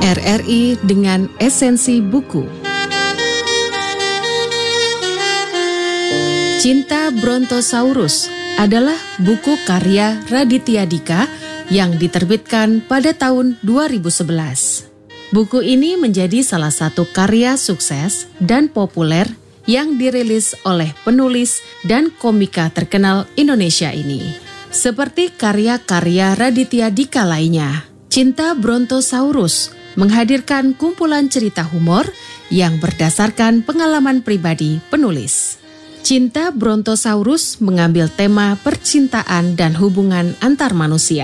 RRI dengan esensi buku. Cinta Brontosaurus adalah buku karya Raditya Dika yang diterbitkan pada tahun 2011. Buku ini menjadi salah satu karya sukses dan populer yang dirilis oleh penulis dan komika terkenal Indonesia ini. Seperti karya-karya Raditya Dika lainnya, Cinta Brontosaurus menghadirkan kumpulan cerita humor yang berdasarkan pengalaman pribadi penulis. Cinta Brontosaurus mengambil tema percintaan dan hubungan antar manusia.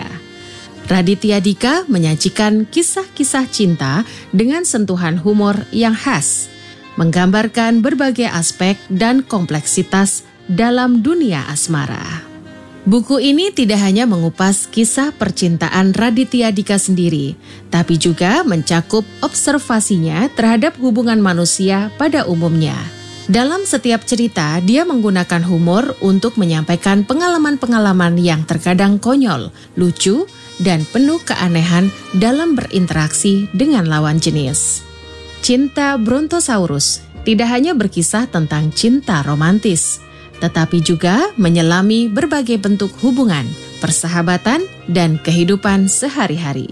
Raditya Dika menyajikan kisah-kisah cinta dengan sentuhan humor yang khas, menggambarkan berbagai aspek dan kompleksitas dalam dunia asmara. Buku ini tidak hanya mengupas kisah percintaan Raditya Dika sendiri, tapi juga mencakup observasinya terhadap hubungan manusia pada umumnya. Dalam setiap cerita, dia menggunakan humor untuk menyampaikan pengalaman-pengalaman yang terkadang konyol, lucu, dan penuh keanehan dalam berinteraksi dengan lawan jenis. Cinta Brontosaurus tidak hanya berkisah tentang cinta romantis, tetapi juga menyelami berbagai bentuk hubungan, persahabatan, dan kehidupan sehari-hari.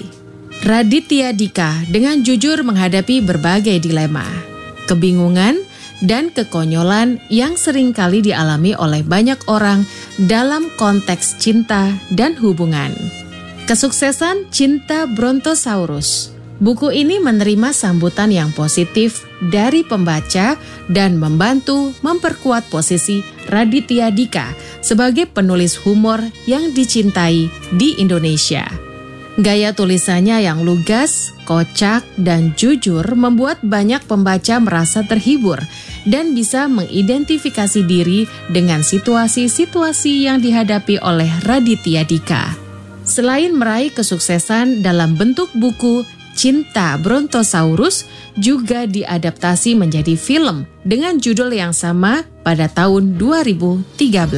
Raditya Dika dengan jujur menghadapi berbagai dilema, kebingungan, dan kekonyolan yang seringkali dialami oleh banyak orang dalam konteks cinta dan hubungan. Kesuksesan Cinta Brontosaurus. Buku ini menerima sambutan yang positif dari pembaca dan membantu memperkuat posisi Raditya Dika sebagai penulis humor yang dicintai di Indonesia. Gaya tulisannya yang lugas, kocak, dan jujur membuat banyak pembaca merasa terhibur dan bisa mengidentifikasi diri dengan situasi-situasi yang dihadapi oleh Raditya Dika. Selain meraih kesuksesan dalam bentuk buku, Cinta Brontosaurus juga diadaptasi menjadi film dengan judul yang sama pada tahun 2013.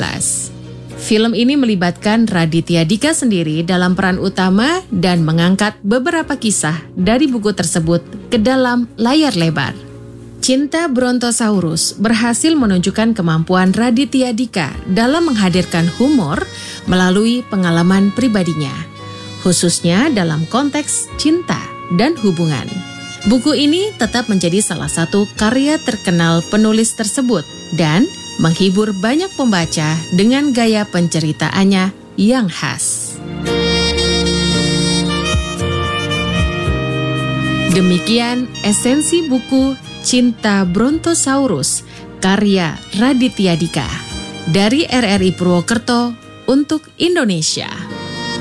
Film ini melibatkan Raditya Dika sendiri dalam peran utama dan mengangkat beberapa kisah dari buku tersebut ke dalam layar lebar. Cinta Brontosaurus berhasil menunjukkan kemampuan Raditya Dika dalam menghadirkan humor melalui pengalaman pribadinya, khususnya dalam konteks cinta dan hubungan. Buku ini tetap menjadi salah satu karya terkenal penulis tersebut dan menghibur banyak pembaca dengan gaya penceritaannya yang khas. Demikian esensi buku Cinta Brontosaurus karya Raditya Dika dari RRI Purwokerto untuk Indonesia.